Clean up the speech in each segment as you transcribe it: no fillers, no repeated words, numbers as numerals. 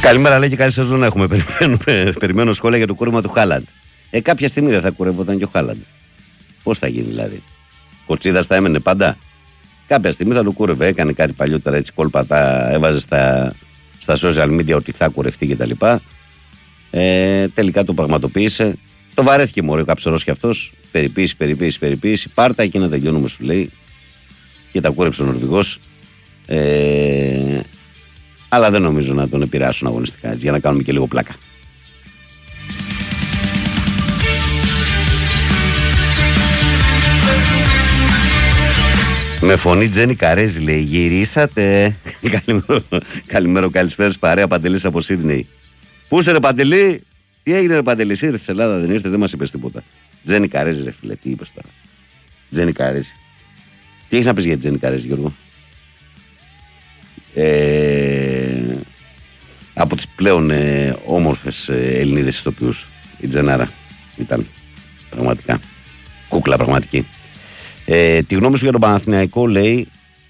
Καλημέρα, λέει, και καλή σεζόν να έχουμε. Περιμένω σχόλια για το κούρεμα του Χάλαντ. Κάποια στιγμή δεν θα κουρεύονταν και ο Χάλαντ. Πώς θα γίνει δηλαδή? Κοτσίδας θα έμενε πάντα. Κάποια στιγμή θα το κούρευε. Έκανε κάτι παλιότερα έτσι κόλπα, τα έβαζε στα social media ότι θα κουρευτεί κτλ. Τελικά το πραγματοποίησε. Το βαρέθηκε μωρέ ο καψερός κι αυτός. Περιποίηση. Πάρτα εκεί να τελειώνουμε, σου λέει. Και τα κούρεψε ο Νορβηγός. Αλλά δεν νομίζω να τον επηρεάσουν αγωνιστικά έτσι, για να κάνουμε και λίγο πλάκα. Με φωνή Τζένι Καρέζη, λέει, γυρίσατε. Καλημέρα, καλησπέρα παρέα, Παντελής από Σίδνεϊ. Πού είσαι ρε Παντελή? Τι έγινε ρε Παντελή? Ήρθες στην Ελλάδα, δεν ήρθες? Δεν μας είπες τίποτα. Τζένι Καρέζη ρε φίλε, τι είπες τώρα? Τζένι Καρέζη. Τι έχεις να πεις για Τζένι Καρέζη, Γιώργο? Από τις πλέον όμορφες Ελληνίδες ηθοποιούς η Τζενάρα ήταν πραγματικά κούκλα πραγματική. Τη γνώμη σου για τον Παναθηναϊκό, λέει?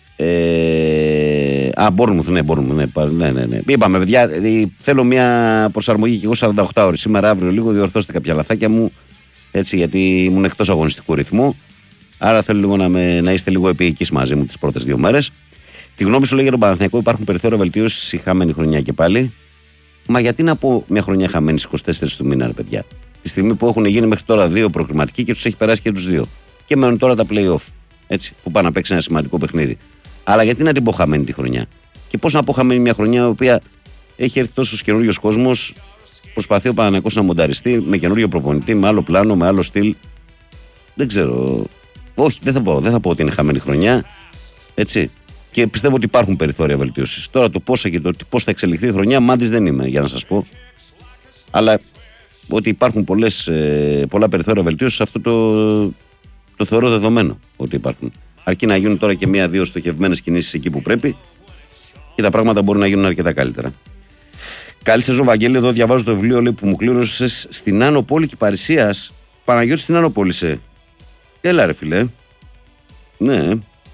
Μπορούμε. Ναι. Είπαμε, παιδιά, θέλω μια προσαρμογή και εγώ 48 ώρες σήμερα, αύριο λίγο, διορθώστε κάποια λαθάκια μου έτσι, γιατί ήμουν εκτός αγωνιστικού ρυθμού, άρα θέλω λίγο να είστε λίγο επίοικείς μαζί μου τις πρώτες 2 μέρες. Τη γνώμη σου, λέει, για τον Παναθηναϊκό? Υπάρχουν περιθώρια βελτίωσης η χαμένη χρονιά και πάλι? Μα γιατί να πω μια χρονιά χαμένη στις 24 του μήνα, ρε παιδιά? Τη στιγμή που έχουν γίνει μέχρι τώρα 2 προκριματικοί και τους έχει περάσει και τους 2. Και μένουν τώρα τα play-off. Έτσι, που πάνε να παίξει ένα σημαντικό παιχνίδι. Αλλά γιατί να την πω χαμένη τη χρονιά? Και πώς να πω χαμένη μια χρονιά η οποία έχει έρθει τόσος καινούριος κόσμος, προσπαθεί ο Παναθηναϊκός να μονταριστεί με καινούριο προπονητή, με άλλο πλάνο, με άλλο στυλ. Δεν ξέρω. Όχι, δεν θα πω ότι είναι χαμένη χρονιά. Έτσι. Και πιστεύω ότι υπάρχουν περιθώρια βελτίωσης. Τώρα το πόσα και το πώς θα εξελιχθεί η χρονιά, μάντης δεν είμαι για να σας πω. Αλλά ότι υπάρχουν πολλά περιθώρια βελτίωσης, αυτό το θεωρώ δεδομένο ότι υπάρχουν. Αρκεί να γίνουν τώρα και 1-2 στοχευμένες κινήσεις εκεί που πρέπει και τα πράγματα μπορούν να γίνουν αρκετά καλύτερα. Καλή σεζόν, Βαγγέλη. Εδώ διαβάζω το βιβλίο, λέει, που μου κλήρωσες στην Άνω Πόλη Κυπαρισίας. Παναγιώτη, στην Άνω Πόλη σε. Έλα ρε φιλέ. Ναι.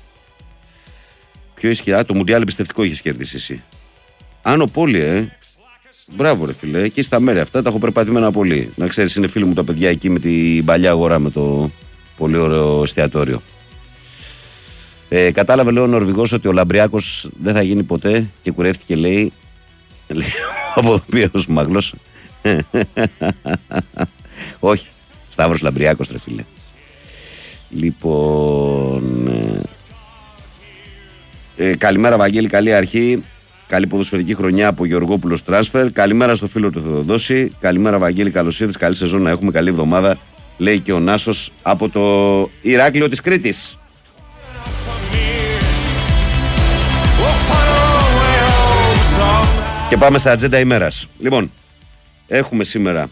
Πιο ισχυρά, το Μουντιάλ εμπιστευτικό έχεις κερδίσει εσύ. Άνω Πόλη, Μπράβο ρε φίλε, εκεί στα μέρη αυτά τα έχω περπατημένα πολύ. Να ξέρεις, είναι φίλοι μου τα παιδιά εκεί με την παλιά αγορά, με το πολύ ωραίο εστιατόριο. Κατάλαβε, λέει, ο Νορβηγός ότι ο Λαμπριάκος δεν θα γίνει ποτέ και κουρεύτηκε, λέει από το οποίος μαγλός. Όχι, Σταύρος Λαμπριάκος, ρε φίλε. Λοιπόν, καλημέρα Βαγγέλη, καλή αρχή. Καλή ποδοσφαιρική χρονιά από Γεωργόπουλος Τράσφερ. Καλημέρα στο φίλο του Θεοδόση. Καλημέρα Βαγγέλη, καλώς ήρθες. Καλή σεζόν να έχουμε, καλή εβδομάδα, λέει και ο Νάσος από το Ηράκλειο της Κρήτης. Και πάμε σε ατζέντα ημέρας. Λοιπόν, έχουμε σήμερα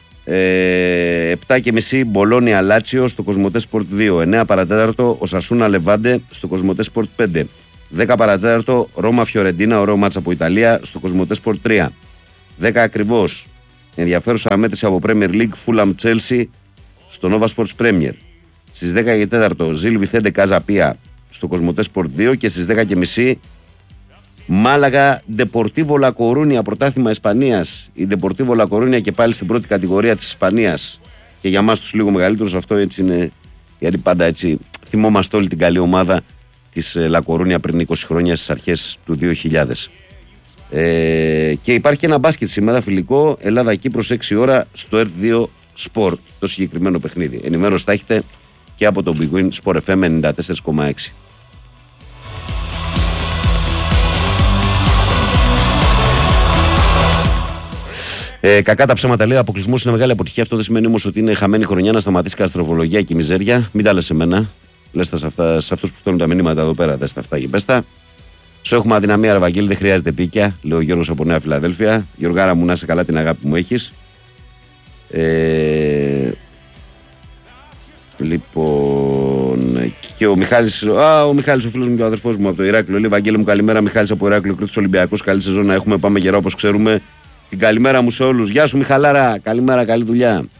7.30 Μπολόνια Λάτσιο στο Κοσμοτέ Sport 2. 9 παρατέταρτο Οσασούνα Λεβάντε στο Κοσμοτέ Sport 5. 10 παρατέταρτο Ρώμα Φιωρεντίνα, ωραίο μάτσα από Ιταλία, στο Κοσμοτέ Sport 3. 10 ακριβώς ενδιαφέρουσα μέτρηση από Premier League Fulham Chelsea στο Nova Sports Premier. Στις 10 και 4 Ζιλ Βιθέντε Καζαπία στο Κοσμοτέ Sport 2 και στις 10.30 Μάλαγα Ντεπορτίβο Λα Κορούνια, πρωτάθλημα Ισπανίας. Η Ντεπορτίβο Λα Κορούνια και πάλι στην πρώτη κατηγορία της Ισπανίας. Και για μας τους λίγο μεγαλύτερους αυτό έτσι είναι, γιατί πάντα έτσι θυμόμαστε όλη την καλή ομάδα της Λα Κορούνια πριν 20 χρόνια στις αρχές του 2000. Και υπάρχει και ένα μπάσκετ σήμερα φιλικό Ελλάδα-Κύπρος 6 ώρα στο R2 Sport, το συγκεκριμένο παιχνίδι. Ενημέρωση θα έχετε και από το Big Win Sport FM 94,6. Κακά τα ψέματα, λέει. Ο αποκλεισμός είναι μεγάλη αποτυχία. Αυτό δεν σημαίνει όμως ότι είναι χαμένη χρονιά, να σταματήσει η αστροφολογία και η μιζέρια. Μην τα λες σε μένα. Λες τα σε αυτούς που στέλνουν τα μηνύματα εδώ πέρα. Δες τα αυτά και πες τα. Σου έχουμε αδυναμία, ρε Βαγγέλη, δεν χρειάζεται πίκια. Λέει ο Γιώργος από Νέα Φιλαδέλφια. Γιωργάρα μου, να είσαι καλά, την αγάπη που μου έχεις. Λοιπόν. Και ο Μιχάλης, ο Μιχάλης, ο φίλος μου και ο αδερφός μου από το Ηράκλειο. Λέει, Βαγγέλη μου, καλημέρα. Μιχάλης από Ηράκλειο, Κρήτος Ολυμπιακός. Καλή σεζόν να έχουμε. Πάμε γερά όπως ξέρουμε. Την καλημέρα μου σε όλους. Γεια σου, Μιχαλάρα. Καλημέρα, καλή δουλειά.